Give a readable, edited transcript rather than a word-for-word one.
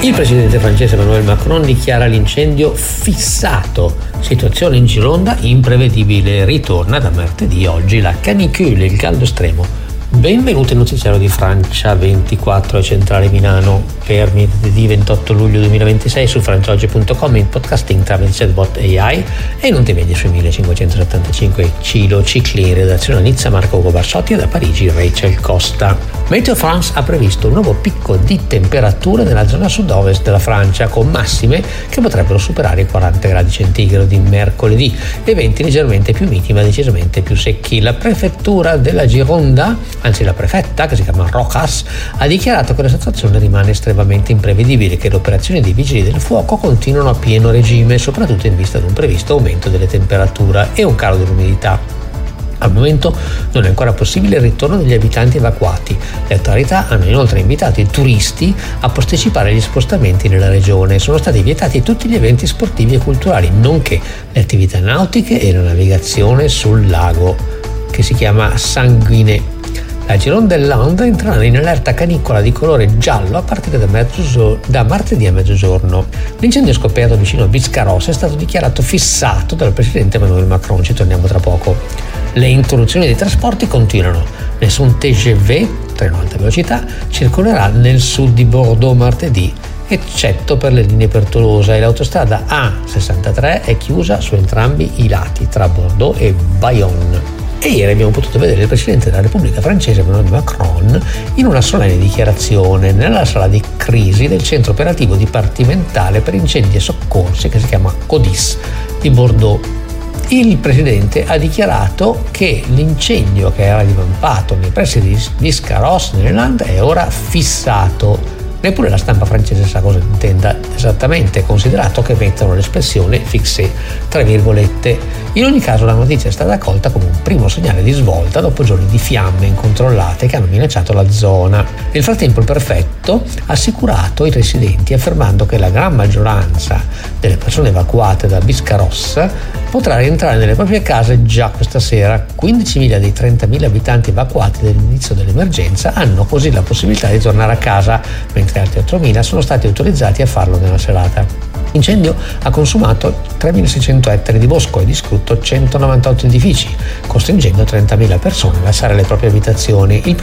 Il presidente francese Emmanuel Macron dichiara l'incendio fissato. Situazione in Gironda imprevedibile. Ritorna da martedì oggi la canicule, il caldo estremo. Benvenuti al notiziario di Francia 24 e Centrale Milano per martedì 28 luglio 2026 su franciaoggi.com, in podcasting tramite chatbot AI e in onde media sui 1575 kHz, in redazione a Nizza Marco Ugo Barsotti e da Parigi Rachel Costa. Meteo France ha previsto un nuovo picco di temperature nella zona sud-ovest della Francia, con massime che potrebbero superare i 40 gradi centigradi mercoledì e venti leggermente più miti ma decisamente più secchi. La prefettura della Gironda, anzi la prefetta, che si chiama Rojas, ha dichiarato che la situazione rimane estremamente imprevedibile e che le operazioni dei vigili del fuoco continuano a pieno regime, soprattutto in vista di un previsto aumento delle temperature e un calo dell'umidità. Al momento non è ancora possibile il ritorno degli abitanti evacuati. Le autorità hanno inoltre invitato i turisti a postecipare gli spostamenti nella regione. Sono stati vietati tutti gli eventi sportivi e culturali, nonché le attività nautiche e la navigazione sul lago, che si chiama Sanguinet. La Gironde del Land entrerà in allerta canicola di colore giallo a partire da martedì a mezzogiorno. L'incendio scoppiato vicino a Biscarrosse è stato dichiarato fissato dal presidente Emmanuel Macron. Ci torniamo tra poco. Le interruzioni dei trasporti continuano. Nessun TGV, treno alta velocità, circolerà nel sud di Bordeaux martedì, eccetto per le linee per Tolosa, e l'autostrada A63 è chiusa su entrambi i lati tra Bordeaux e Bayonne. E ieri abbiamo potuto vedere il Presidente della Repubblica francese Emmanuel Macron in una solenne dichiarazione nella sala di crisi del centro operativo dipartimentale per incendi e soccorsi, che si chiama CODIS, di Bordeaux. Il Presidente ha dichiarato che l'incendio che era divampato nei pressi di Biscarrosse nel Land è ora fissato. Neppure la stampa francese sa cosa intenda esattamente, considerato che mettono l'espressione fixé tra virgolette. In ogni caso la notizia è stata accolta come un primo segnale di svolta dopo giorni di fiamme incontrollate che hanno minacciato la zona. Nel frattempo il prefetto ha assicurato i residenti, affermando che la gran maggioranza delle persone evacuate da Biscarrosse potrà rientrare nelle proprie case già questa sera. 15.000 dei 30.000 abitanti evacuati dall'inizio dell'emergenza hanno così la possibilità di tornare a casa, mentre altri 8.000 sono stati autorizzati a farlo nella serata. L'incendio ha consumato 3.600 ettari di bosco e distrutto 198 edifici, costringendo 30.000 persone a lasciare le proprie abitazioni. Il